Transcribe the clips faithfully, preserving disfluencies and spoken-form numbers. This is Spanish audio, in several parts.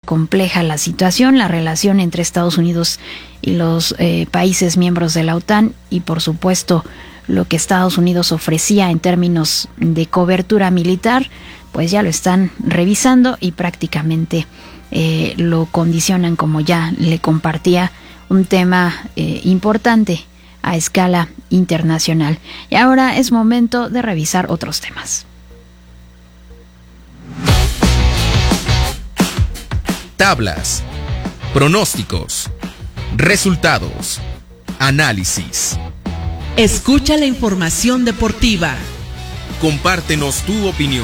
compleja la situación, la relación entre Estados Unidos y los eh, países miembros de la OTAN y por supuesto lo que Estados Unidos ofrecía en términos de cobertura militar, pues ya lo están revisando y prácticamente eh, lo condicionan, como ya le compartía, un tema eh, importante a escala internacional. Y ahora es momento de revisar otros temas. Tablas, pronósticos, resultados, análisis. Escucha la información deportiva. Compártenos tu opinión.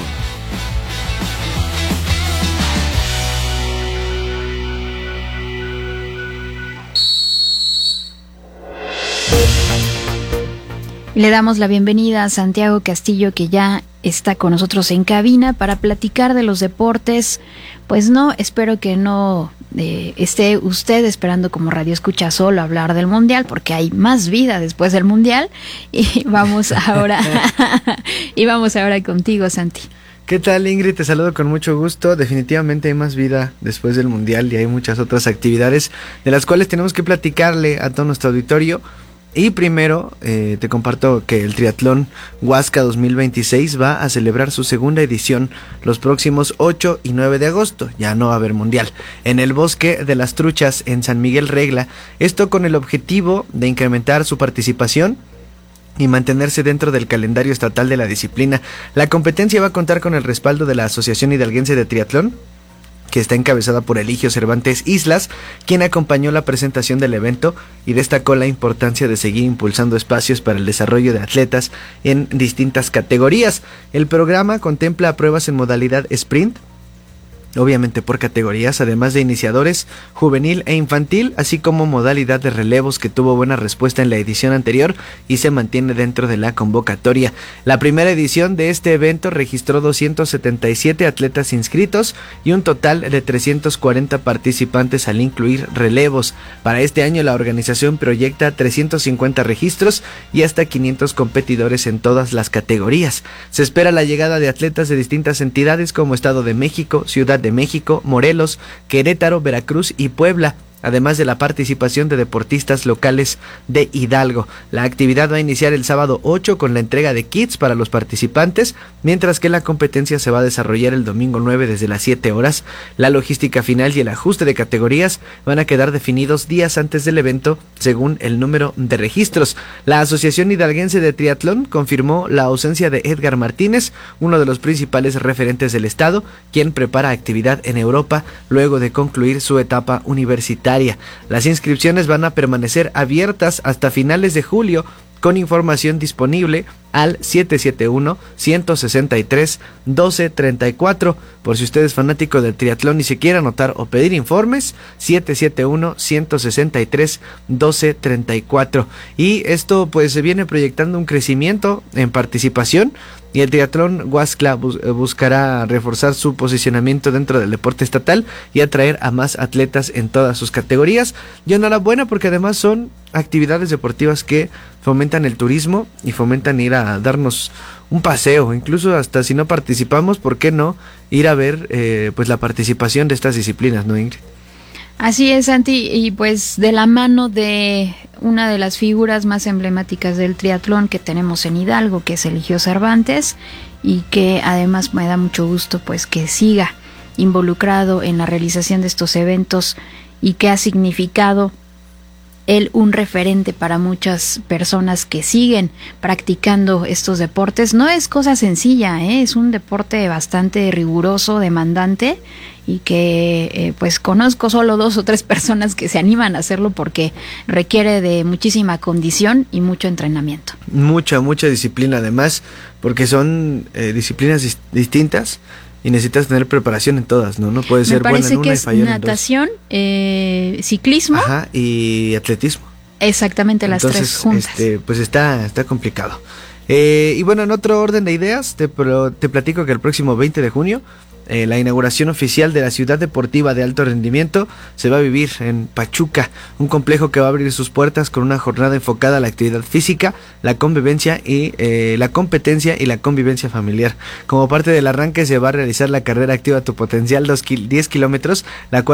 Le damos la bienvenida a Santiago Castillo, que ya está con nosotros en cabina para platicar de los deportes. Pues no, espero que no eh, esté usted esperando como radio escucha solo hablar del Mundial, porque hay más vida después del Mundial. Y vamos ahora, y vamos ahora contigo, Santi. ¿Qué tal, Ingrid? Te saludo con mucho gusto. Definitivamente hay más vida después del Mundial y hay muchas otras actividades de las cuales tenemos que platicarle a todo nuestro auditorio. Y primero eh, te comparto que el Triatlón Huasca dos mil veintiséis va a celebrar su segunda edición los próximos ocho y nueve de agosto. Ya no va a haber mundial. En el Bosque de las Truchas en San Miguel Regla. Esto con el objetivo de incrementar su participación y mantenerse dentro del calendario estatal de la disciplina. La competencia va a contar con el respaldo de la Asociación Hidalguense de Triatlón, que está encabezada por Eligio Cervantes Islas, quien acompañó la presentación del evento y destacó la importancia de seguir impulsando espacios para el desarrollo de atletas en distintas categorías. El programa contempla pruebas en modalidad sprint, obviamente por categorías, además de iniciadores, juvenil e infantil, así como modalidad de relevos, que tuvo buena respuesta en la edición anterior y se mantiene dentro de la convocatoria. La primera edición de este evento registró doscientos setenta y siete atletas inscritos y un total de trescientos cuarenta participantes al incluir relevos. Para este año la organización proyecta trescientos cincuenta registros y hasta quinientos competidores en todas las categorías. Se espera la llegada de atletas de distintas entidades como Estado de México, Ciudad de de México, Morelos, Querétaro, Veracruz y Puebla, además de la participación de deportistas locales de Hidalgo. La actividad va a iniciar el sábado ocho con la entrega de kits para los participantes, mientras que la competencia se va a desarrollar el domingo nueve desde las siete horas. La logística final y el ajuste de categorías van a quedar definidos días antes del evento según el número de registros. La Asociación Hidalguense de Triatlón confirmó la ausencia de Edgar Martínez, uno de los principales referentes del estado, quien prepara actividad en Europa luego de concluir su etapa universitaria. Las inscripciones van a permanecer abiertas hasta finales de julio, con información disponible al siete siete uno, uno seis tres, uno dos tres cuatro. Por si usted es fanático del triatlón y se quiere anotar o pedir informes, siete siete uno, uno seis tres, uno dos tres cuatro. Y esto pues se viene proyectando un crecimiento en participación, y el Triatlón Huasca bus- buscará reforzar su posicionamiento dentro del deporte estatal y atraer a más atletas en todas sus categorías. Y enhorabuena, porque además son actividades deportivas que fomentan el turismo y fomentan ir a darnos un paseo, incluso hasta si no participamos, ¿por qué no ir a ver eh, pues la participación de estas disciplinas, ¿no, Ingrid? Así es, Santi, y pues de la mano de una de las figuras más emblemáticas del triatlón que tenemos en Hidalgo, que es Eligio Cervantes, y que además me da mucho gusto pues que siga involucrado en la realización de estos eventos y que ha significado él un referente para muchas personas que siguen practicando estos deportes. No es cosa sencilla, ¿eh? Es un deporte bastante riguroso, demandante, y que eh, pues conozco solo dos o tres personas que se animan a hacerlo porque requiere de muchísima condición y mucho entrenamiento. Mucha, mucha disciplina además, porque son eh, disciplinas dis- distintas. Y necesitas tener preparación en todas, ¿no? No puede ser buena en una y fallar en dos. Me parece que es natación, eh, ciclismo. Ajá, y atletismo. Exactamente, las Entonces, tres juntas. Este, pues está, está complicado. Eh, y bueno, en otro orden de ideas, te, pro, te platico que el próximo veinte de junio, eh, la inauguración oficial de la Ciudad Deportiva de Alto Rendimiento se va a vivir en Pachuca, un complejo que va a abrir sus puertas con una jornada enfocada a la actividad física, la convivencia y eh, la competencia y la convivencia familiar. Como parte del arranque se va a realizar la carrera Activa tu Potencial, dos, diez kilómetros, la cual